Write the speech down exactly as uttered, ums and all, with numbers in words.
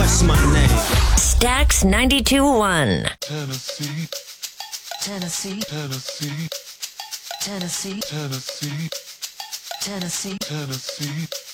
What's my name? Stax ninety-two point one. Tennessee, Tennessee, Tennessee, Tennessee, Tennessee, Tennessee, Tennessee.